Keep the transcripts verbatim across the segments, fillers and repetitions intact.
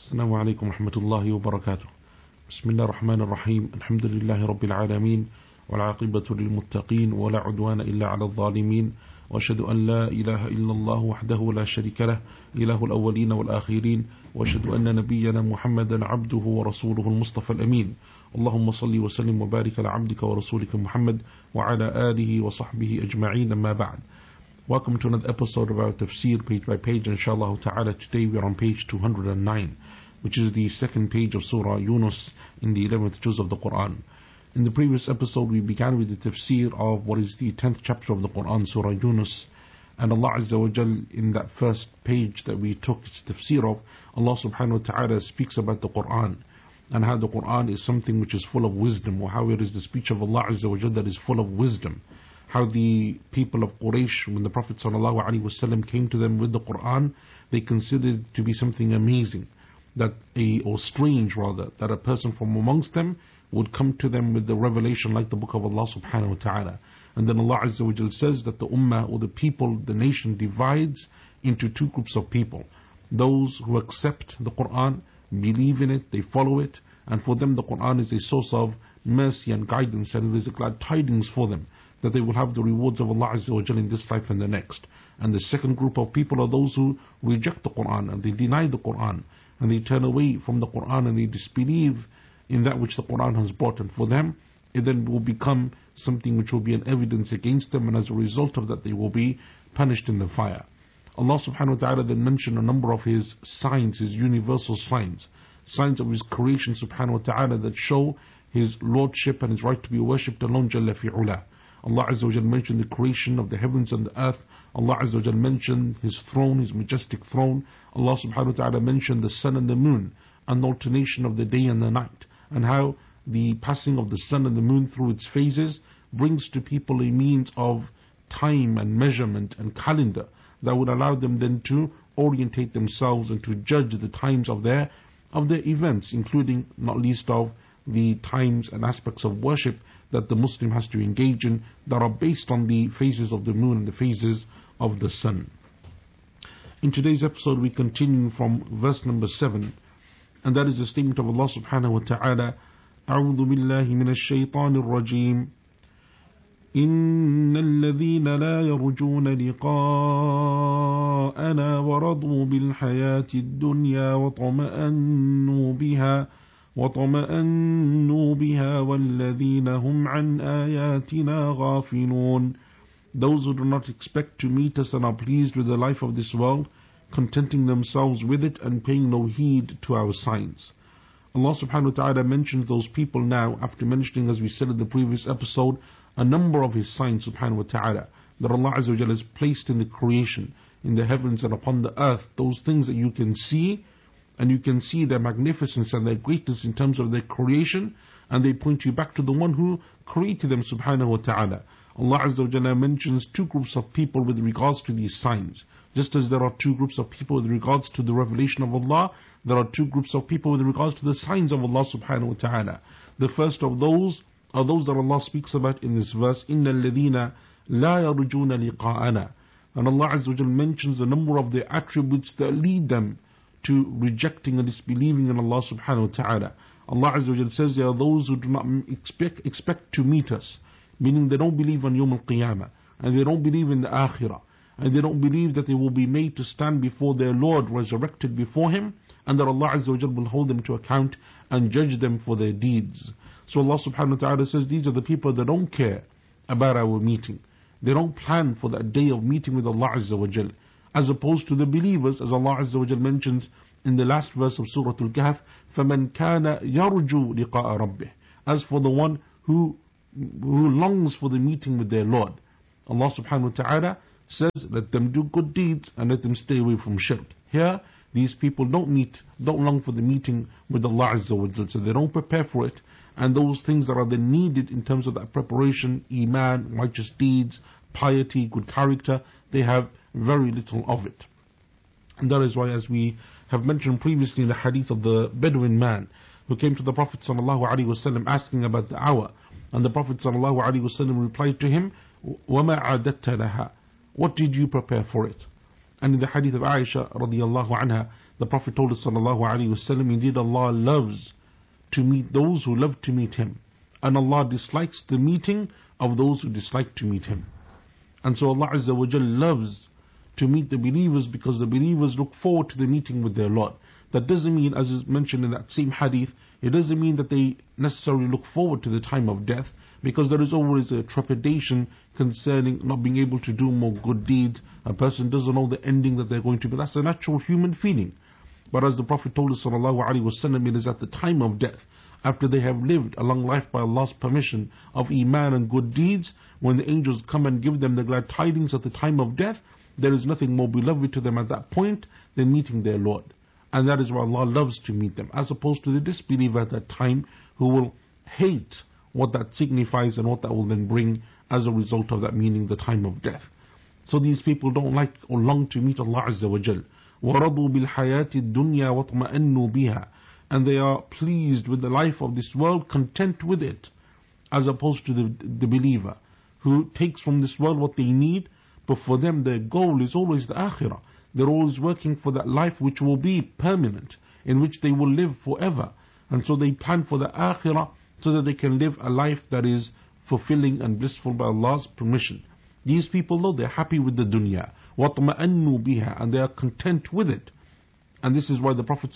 السلام عليكم ورحمة الله وبركاته. بسم الله الرحمن الرحيم. الحمد لله رب العالمين، والعاقبة للمتقين، ولا عدوان إلا على الظالمين، وأشهد أن لا إله إلا الله وحده لا شريك له، إله الأولين والآخرين، وأشهد أن نبينا محمدا عبده ورسوله المصطفى الأمين. اللهم صل وسلم وبارك على عبدك ورسولك محمد وعلى آله وصحبه أجمعين. أما بعد. Welcome to another episode of our tafsir, page by page, inshallah ta'ala. Today we are on page two hundred nine, which is the second page of Surah Yunus in the eleventh juz of the Quran. In the previous episode we began with the tafsir of what is the tenth chapter of the Quran, Surah Yunus. And Allah Azza wa Jal, in that first page that we took its tafsir of, Allah subhanahu wa ta'ala speaks about the Quran and how the Quran is something which is full of wisdom, or how it is the speech of Allah Azza wa Jal that is full of wisdom. How the people of Quraysh, when the Prophet ﷺ came to them with the Quran, they considered it to be something amazing, that a or strange rather, that a person from amongst them would come to them with the revelation like the book of Allah subhanahu wa ta'ala. And then Allah Azza wa Jal says that the ummah, or the people, the nation, divides into two groups of people. Those who accept the Quran, believe in it, they follow it, and for them the Quran is a source of mercy and guidance, and it is a glad tidings for them that they will have the rewards of Allah Azza wa Jal in this life and the next. And the second group of people are those who reject the Quran and they deny the Quran and they turn away from the Quran and they disbelieve in that which the Quran has brought. And for them it then will become something which will be an evidence against them, and as a result of that they will be punished in the fire. Allah subhanahu wa ta'ala then mentioned a number of His signs, His universal signs, signs of His creation subhanahu wa ta'ala that show His lordship and His right to be worshipped alone Jalla fi'ula. Allah Azza wa Jal mentioned the creation of the heavens and the earth. Allah Azza wa Jal mentioned His throne, His majestic throne. Allah subhanahu wa ta'ala mentioned the sun and the moon and the alternation of the day and the night, and how the passing of the sun and the moon through its phases brings to people a means of time and measurement and calendar that would allow them then to orientate themselves and to judge the times of their of their events, including not least of the times and aspects of worship that the Muslim has to engage in that are based on the phases of the moon and the phases of the sun. In today's episode we continue from verse number seven, and that is the statement of Allah subhanahu wa ta'ala: أعوذ بالله من الشيطان الرجيم إن الذين لا يرجون لقاءنا ورضوا بالحياة الدنيا وطمأنوا بها وطمأنوا بها والذين هم عن آياتنا غافلون. Those who do not expect to meet us and are pleased with the life of this world, contenting themselves with it and paying no heed to our signs. Allah subhanahu wa ta'ala mentions those people now after mentioning, as we said in the previous episode, a number of His signs subhanahu wa ta'ala that Allah Azza wa Jalla has placed in the creation, in the heavens and upon the earth, those things that you can see, and you can see their magnificence and their greatness in terms of their creation, and they point you back to the one who created them subhanahu wa ta'ala. Allah Azza wa Jalla mentions two groups of people with regards to these signs. Just as there are two groups of people with regards to the revelation of Allah, there are two groups of people with regards to the signs of Allah subhanahu wa ta'ala. The first of those are those that Allah speaks about in this verse, إِنَّ الَّذِينَ لَا يَرْجُونَ لِقَاءَنَا. And Allah Azza wa Jalla mentions a number of the attributes that lead them to rejecting and disbelieving in Allah subhanahu wa ta'ala. Allah Azza wa Jalla says there are those who do not expect, expect to meet us, meaning they don't believe on Yawm al-Qiyamah, and they don't believe in the Akhirah, and they don't believe that they will be made to stand before their Lord resurrected before Him, and that Allah Azza wa Jalla will hold them to account and judge them for their deeds. So Allah subhanahu wa ta'ala says these are the people that don't care about our meeting. They don't plan for that day of meeting with Allah Azza wa Jalla, as opposed to the believers, as Allah Azza wa Jalla mentions in the last verse of Surah Al-Kahf, فَمَنْ كَانَ يَرْجُو لِقَاءَ رَبِّهِ. As for the one who who longs for the meeting with their Lord, Allah subhanahu wa ta'ala says, let them do good deeds and let them stay away from shirk. Here, these people don't meet, don't long for the meeting with Allah Azza wa Jalla, so they don't prepare for it, and those things that are then needed in terms of that preparation, iman, righteous deeds, piety, good character, they have very little of it. And that is why, as we have mentioned previously in the hadith of the Bedouin man who came to the Prophet ﷺ asking about the hour, and the Prophet ﷺ replied to him, وَمَا عَدَدْتَ لَهَا. What did you prepare for it? And in the hadith of Aisha radiallahu anha, The Prophet told us sallallahu alaihi wasallam, indeed Allah loves to meet those who love to meet Him, and Allah dislikes the meeting of those who dislike to meet Him. And so Allah Azza wa Jal loves to meet the believers because the believers look forward to the meeting with their Lord. That doesn't mean, as is mentioned in that same hadith, it doesn't mean that they necessarily look forward to the time of death, because there is always a trepidation concerning not being able to do more good deeds. A person doesn't know the ending that they're going to be. That's a natural human feeling. But as the Prophet told us sallallahu alaihi wasallam, it is at the time of death, after they have lived a long life by Allah's permission of iman and good deeds, when the angels come and give them the glad tidings at the time of death, there is nothing more beloved to them at that point than meeting their Lord. And that is why Allah loves to meet them, as opposed to the disbeliever at that time, who will hate what that signifies and what that will then bring as a result of that, meaning the time of death. So these people don't like or long to meet Allah Azza wa Jal. وَرَضُوا بِالْحَيَاةِ الدُّنْيَا وَاطْمَأَنُّوا بِهَا. And they are pleased with the life of this world, content with it, as opposed to the, the believer, who takes from this world what they need, but for them their goal is always the akhirah. They're always working for that life which will be permanent, in which they will live forever. And so they plan for the akhirah so that they can live a life that is fulfilling and blissful by Allah's permission. These people, though, they're happy with the dunya. وَاطْمَأَنُّوا بِهَا. And they are content with it. And this is why the Prophet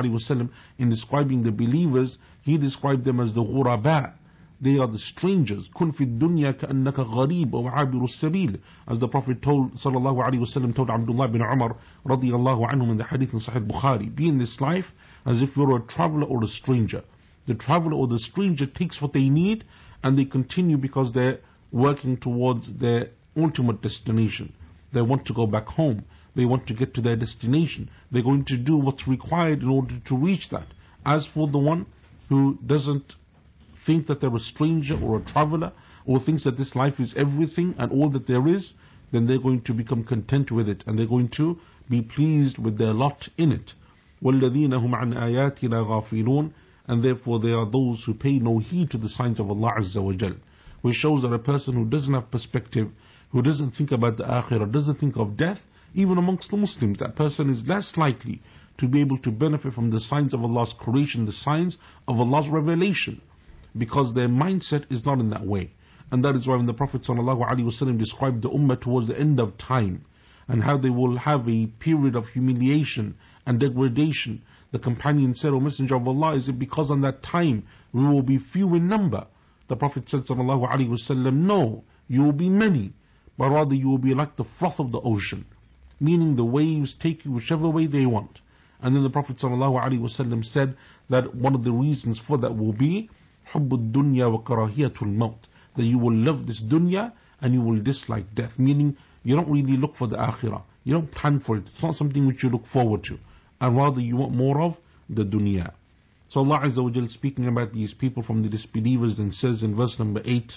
ﷺ, in describing the believers, he described them as the ghuraba. They are the strangers. كُنْ فِي الدُّنْيَا كَأَنَّكَ غَرِيبٌ وَعَابِرُ السَّبِيلِ. As the Prophet told sallallahu alaihi wasallam, told Abdullah bin Umar radiyallahu anhum in the hadith in Sahih Bukhari, be in this life as if you're a traveler or a stranger. The traveler or the stranger takes what they need and they continue because they're working towards their ultimate destination. They want to go back home. They want to get to their destination. They're going to do what's required in order to reach that. As for the one who doesn't think that they're a stranger or a traveler, or thinks that this life is everything and all that there is, then they're going to become content with it and they're going to be pleased with their lot in it. وَالَّذِينَ هُمْ عَنْ آيَاتِنَا غَافِلُونَ. And therefore they are those who pay no heed to the signs of Allah Azza wa Jal. Which shows that a person who doesn't have perspective, who doesn't think about the akhirah, doesn't think of death, even amongst the Muslims, that person is less likely to be able to benefit from the signs of Allah's creation, the signs of Allah's revelation, because their mindset is not in that way. And that is why when the Prophet ﷺ described the ummah towards the end of time, and how they will have a period of humiliation and degradation, the companion said, O Messenger of Allah, is it because on that time we will be few in number? The Prophet said ﷺ, no, you will be many, but rather you will be like the froth of the ocean, meaning the waves take you whichever way they want. And then the Prophet ﷺ said that one of the reasons for that will be حُبُّ الدُّنْيَا وَكَرَاهِيَةُ الْمَوْتِ, that you will love this dunya and you will dislike death, meaning you don't really look for the akhirah, you don't plan for it, it's not something which you look forward to, and rather you want more of the dunya. So Allah Azza wa Jal, speaking about these people from the disbelievers, then says in verse number eight,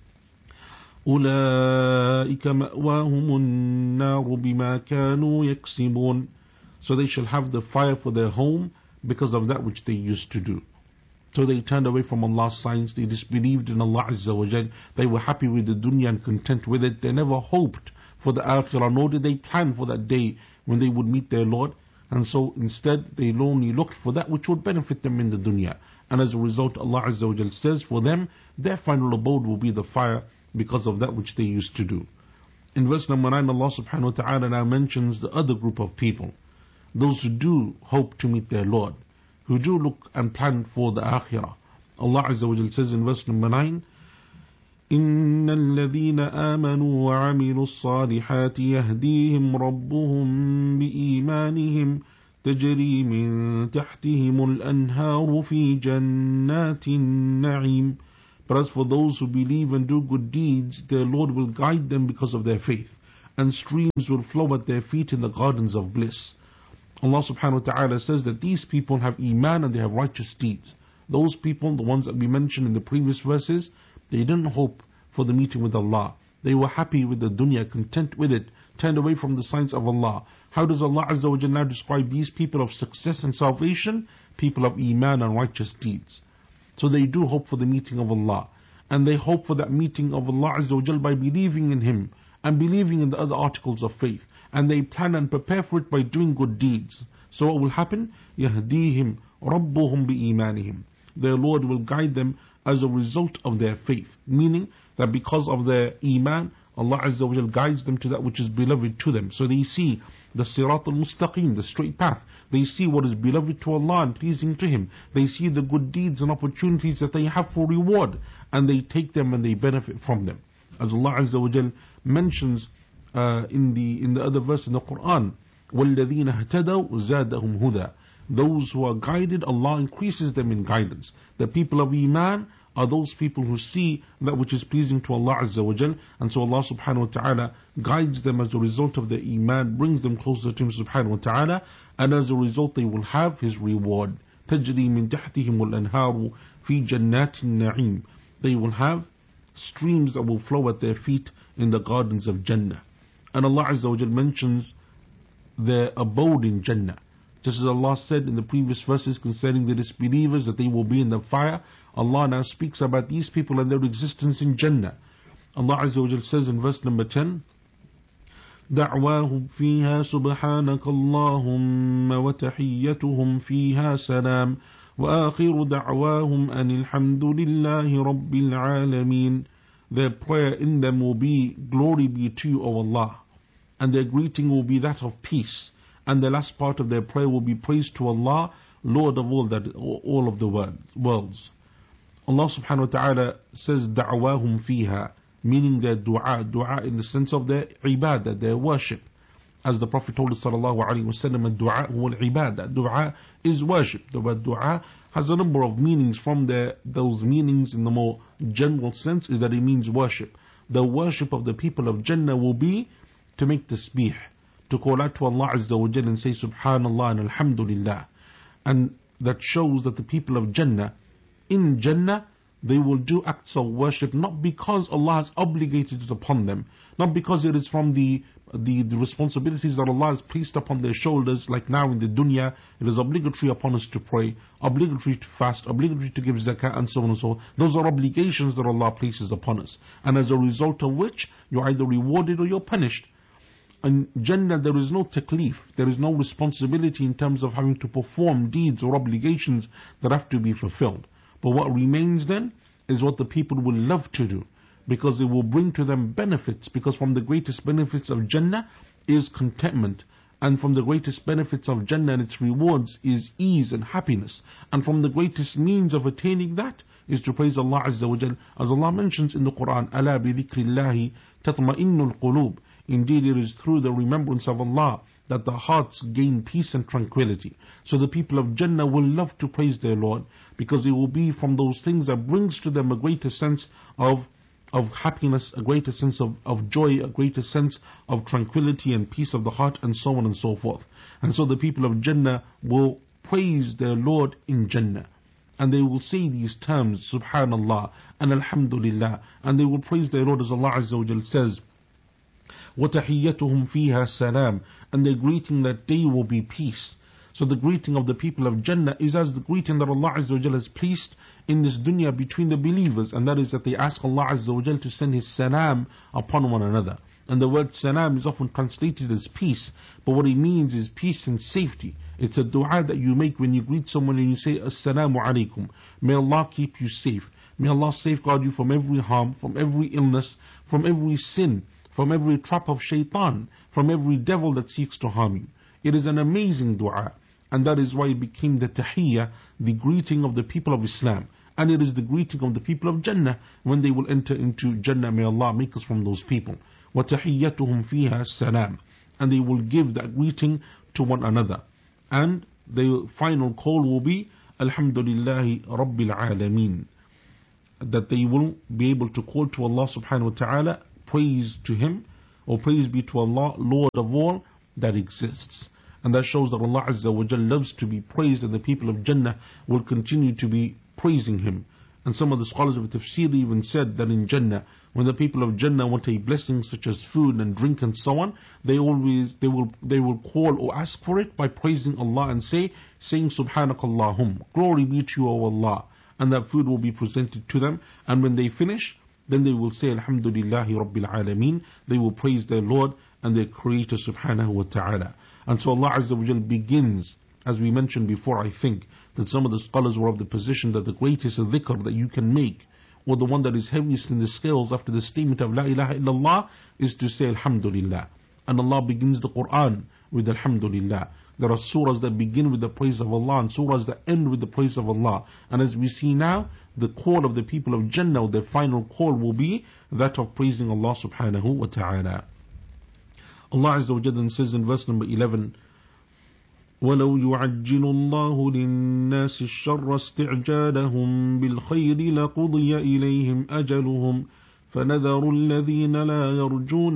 أُولَٰئِكَ مَأْوَاهُمُ النَّارُ بِمَا كَانُوا يَكْسِبُونَ. So they shall have the fire for their home because of that which they used to do. So they turned away from Allah's signs, they disbelieved in Allah Azza wa Jal, they were happy with the dunya and content with it, they never hoped for the akhirah, nor did they plan for that day when they would meet their Lord. And so instead they only looked for that which would benefit them in the dunya. And as a result, Allah Azza wa Jal says for them, their final abode will be the fire because of that which they used to do. In verse number nine, Allah subhanahu wa ta'ala now mentions the other group of people, those who do hope to meet their Lord, who do look and plan for the akhirah. Allah Azza wa Jal says in verse number nine, إِنَّ الَّذِينَ آمَنُوا وَعَمِلُوا الصَّالِحَاتِ يَهْدِيهِمْ رَبُّهُمْ بِإِيمَانِهِمْ تَجْرِي مِنْ تَحْتِهِمُ الْأَنْهَارُ فِي جَنَّاتِ النَّعِيمِ. But as for those who believe and do good deeds, their Lord will guide them because of their faith, and streams will flow at their feet in the gardens of bliss. Allah subhanahu wa ta'ala says that these people have iman and they have righteous deeds. Those people, the ones that we mentioned in the previous verses, they didn't hope for the meeting with Allah. They were happy with the dunya, content with it, turned away from the signs of Allah. How does Allah Azza wa Jalla describe these people of success and salvation? People of iman and righteous deeds. So they do hope for the meeting of Allah. And they hope for that meeting of Allah Azza wa Jalla by believing in Him and believing in the other articles of faith. And they plan and prepare for it by doing good deeds. So what will happen? يَهْدِيهِمْ رَبُّهُمْ بِإِيمَانِهِمْ. Their Lord will guide them as a result of their faith. Meaning that because of their iman, Allah Azza wa Jal guides them to that which is beloved to them. So they see the Sirat al-Mustaqim, the straight path. They see what is beloved to Allah and pleasing to Him. They see the good deeds and opportunities that they have for reward, and they take them and they benefit from them. As Allah Azza wa Jal mentions uh, in the in the other verse in the Quran, وَالَّذِينَ اهْتَدَوْا زَادَهُمْ هُدًى. Those who are guided, Allah increases them in guidance. The people of Iman are those people who see that which is pleasing to Allah Azza wa Jal, and so Allah subhanahu wa ta'ala guides them as a result of their Iman, brings them closer to Him subhanahu wa ta'ala, and as a result they will have His reward. تَجْرِي مِن تَحْتِهِمُ الْأَنْهَارُ فِي جَنَّاتِ النَّعِيمِ. They will have streams that will flow at their feet in the gardens of Jannah. And Allah Azza wa Jal mentions their abode in Jannah. Just as Allah said in the previous verses concerning the disbelievers that they will be in the fire, Allah now speaks about these people and their existence in Jannah. Allah Azza wa Jal says in verse number ten, دعواهم فيها سبحانك اللهم وتحيتهم فيها سلام وآخر دعواهم أن الحمد لله رب العالمين. Their prayer in them will be, glory be to you, O Allah, and their greeting will be that of peace. And the last part of their prayer will be praise to Allah, Lord of all that all of the worlds. Allah subhanahu wa ta'ala says da'wahum fiha, meaning their dua, dua in the sense of their ibadah, their worship. As the Prophet told us sallallahu alayhi wa sallam, dua huwa al-ibadah. Dua is worship. The word dua has a number of meanings. From the, those meanings in the more general sense is that it means worship. The worship of the people of Jannah will be to make tasbih, to call out to Allah Azza wa Jalla and say Subhanallah and Alhamdulillah. And that shows that the people of Jannah, in Jannah, they will do acts of worship not because Allah has obligated it upon them, not because it is from the, the, the responsibilities that Allah has placed upon their shoulders, like now in the dunya, it is obligatory upon us to pray, obligatory to fast, obligatory to give zakah, and so on and so on. Those are obligations that Allah places upon us, and as a result of which, you're either rewarded or you're punished. In Jannah there is no taklif, there is no responsibility in terms of having to perform deeds or obligations that have to be fulfilled. But what remains then is what the people will love to do, because it will bring to them benefits, because from the greatest benefits of Jannah is contentment, and from the greatest benefits of Jannah and its rewards is ease and happiness, and from the greatest means of attaining that is to praise Allah Azza wa Jal, as Allah mentions in the Quran, أَلَا بِذِكْرِ اللَّهِ تَطْمَئِنُّ الْقُلُوبِ. Indeed, it is through the remembrance of Allah that the hearts gain peace and tranquility. So the people of Jannah will love to praise their Lord, because it will be from those things that brings to them a greater sense of, of happiness, a greater sense of, of joy, a greater sense of tranquility and peace of the heart, and so on and so forth. And so the people of Jannah will praise their Lord in Jannah. And they will say these terms, Subhanallah and Alhamdulillah, and they will praise their Lord as Allah Azza wa Jal says, وَتَحِيَّتُهُمْ فِيهَا سَلَامٌ, and their greeting that day will be peace. So the greeting of the people of Jannah is as the greeting that Allah Azza wa Jal has placed in this dunya between the believers, and that is that they ask Allah Azza wa Jal to send His salam upon one another. And the word salam is often translated as peace, but what it means is peace and safety. It's a dua that you make when you greet someone and you say Assalamu alaikum. May Allah keep you safe. May Allah safeguard you from every harm, from every illness, from every sin, from every trap of shaitan, from every devil that seeks to harm you. It is an amazing dua, and that is why it became the tahiyyah, the greeting of the people of Islam. And it is the greeting of the people of Jannah when they will enter into Jannah. May Allah make us from those people. وَتَحِيَّتُهُمْ فِيهَا السَّلَامُ, and they will give that greeting to one another. And the final call will be Alhamdulillahi Rabbil Alameen, that they will be able to call to Allah subhanahu wa ta'ala, praise to Him, or praise be to Allah, Lord of all that exists. And that shows that Allah Azza wa Jal loves to be praised, and the people of Jannah will continue to be praising Him. And some of the scholars of Tafsir even said that in Jannah, when the people of Jannah want a blessing such as food and drink and so on, they always they will they will call or ask for it by praising Allah and say saying Subhanakallahum, glory be to you, O Allah, and that food will be presented to them. And when they finish, then they will say Alhamdulillahi Rabbil Alameen. They will praise their Lord and their Creator Subhanahu wa Ta'ala. And so Allah Azza wa Jal begins As we mentioned before, I think that some of the scholars were of the position that the greatest dhikr that you can make, or the one that is heaviest in the scales after the statement of La ilaha illallah, is to say Alhamdulillah. And Allah begins the Quran with Alhamdulillah. There are surahs that begin with the praise of Allah and surahs that end with the praise of Allah. And as we see now, the call of the people of Jannah, their final call will be that of praising Allah subhanahu wa ta'ala. Allah Azza wa Jalla says in verse number eleven, وَلَوْ يُعَجِّلُ اللَّهُ لِلنَّاسِ الشَّرَّ اسْتِعْجَالَهُمْ بِالْخَيْرِ لَقُضِيَ إِلَيْهِمْ أَجَلُهُمْ فَنَذَرُ الَّذِينَ لَا يَرْجُونَ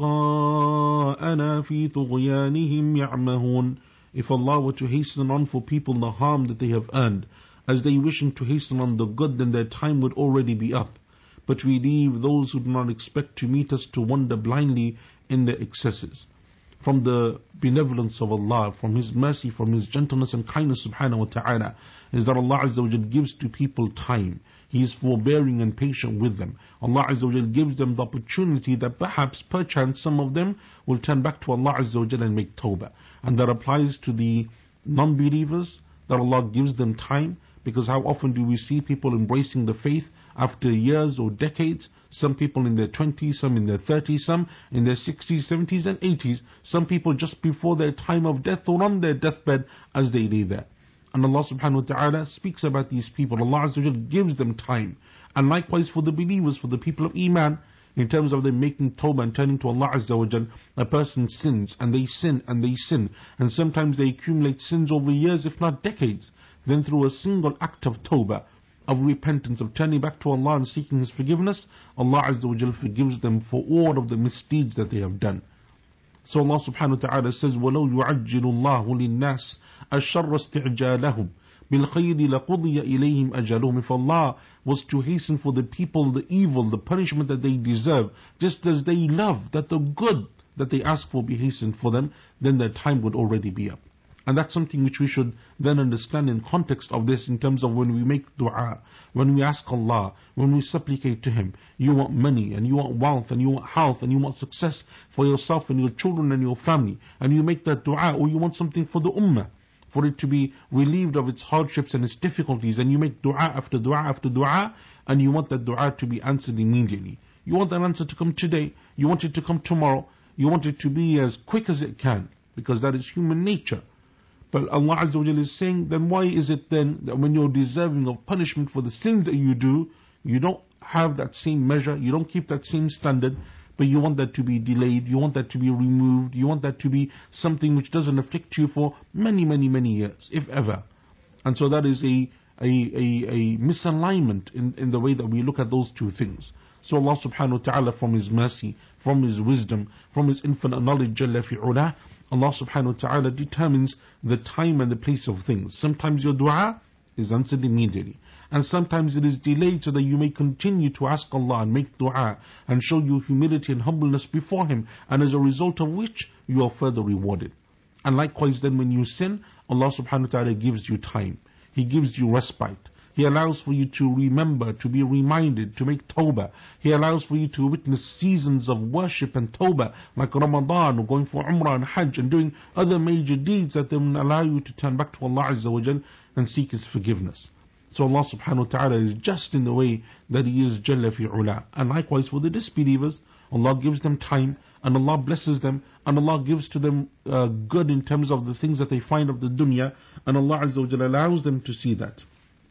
لِقَاءَنَا فِي طُغْيَانِهِمْ يَعْمَهُونَ. If Allah were to hasten on for people the harm that they have earned, as they wishing to hasten on the good, then their time would already be up. But we leave those who do not expect to meet us to wander blindly in their excesses. From the benevolence of Allah, from His mercy, from His gentleness and kindness subhanahu wa ta'ala, is that Allah Azza wa Jal gives to people time. He is forbearing and patient with them. Allah Azza wa Jal gives them the opportunity that perhaps, perchance, some of them will turn back to Allah Azza wa Jal and make tawbah. And that applies to the non-believers, that Allah gives them time, because how often do we see people embracing the faith after years or decades? Some people in their twenties, some in their thirties, some in their sixties, seventies and eighties. Some people just before their time of death or on their deathbed as they lay there. And Allah subhanahu wa ta'ala speaks about these people. Allah Azza wa Jal gives them time. And likewise for the believers, for the people of Iman, in terms of them making tawbah and turning to Allah Azza wa Jal, a person sins and they sin and they sin. And sometimes they accumulate sins over years, if not decades. Then through a single act of tawbah, of repentance, of turning back to Allah and seeking His forgiveness, Allah Azza wa Jal forgives them for all of the misdeeds that they have done. So Allah subhanahu wa ta'ala says, وَلَوْ يُعَجِّلُ اللَّهُ لِلنَّاسِ الشَّرَّ اسْتِعْجَالَهُمْ بِالْخَيْرِ لَقُضِيَ إِلَيْهِمْ أَجَلُهُمْ. If Allah was to hasten for the people the evil, the punishment that they deserve, just as they love that the good that they ask for be hastened for them, then their time would already be up. And that's something which we should then understand in context of this, in terms of when we make dua, when we ask Allah, when we supplicate to Him. You want money, and you want wealth, and you want health, and you want success for yourself and your children and your family, and you make that dua, or you want something for the ummah, for it to be relieved of its hardships and its difficulties, and you make dua after dua after dua, and you want that dua to be answered immediately. You want that answer to come today, you want it to come tomorrow, you want it to be as quick as it can, because that is human nature. But Allah Azza wa Jalla is saying, then why is it then that when you're deserving of punishment for the sins that you do, you don't have that same measure, you don't keep that same standard, but you want that to be delayed, you want that to be removed, you want that to be something which doesn't afflict you for many, many, many years, if ever. And so that is a, a, a, a misalignment in, in the way that we look at those two things. So Allah subhanahu wa ta'ala, from His mercy, from His wisdom, from His infinite knowledge, Jalla fi'ulah, Allah subhanahu wa ta'ala determines the time and the place of things. Sometimes your dua is answered immediately, and sometimes it is delayed so that you may continue to ask Allah and make dua and show you humility and humbleness before Him, and as a result of which you are further rewarded. And likewise then when you sin, Allah subhanahu wa ta'ala gives you time. He gives you respite. He allows for you to remember, to be reminded, to make tawbah. He allows for you to witness seasons of worship and tawbah, like Ramadan, or going for Umrah and Hajj, and doing other major deeds that then allow you to turn back to Allah Azza wa Jal and seek His forgiveness. So Allah subhanahu wa ta'ala is just in the way that He is Jalla fi'ula. And likewise for the disbelievers, Allah gives them time, and Allah blesses them, and Allah gives to them uh, good in terms of the things that they find of the dunya, and Allah Azza wa Jal allows them to see that.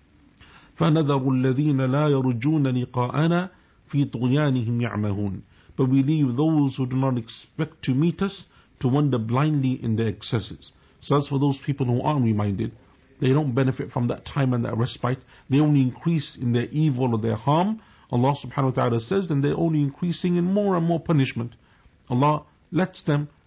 فَنَذَرُ الَّذِينَ لَا يَرْجُونَ لِقَاءَنَا فِي طُغْيَانِهِمْ يَعْمَهُونَ. But we leave those who do not expect to meet us to wander blindly in their excesses. So as for those people who aren't reminded, they don't benefit from that time and that respite. They only increase in their evil or their harm. Allah subhanahu wa ta'ala says, then they're only increasing in more and more punishment. Allah lets them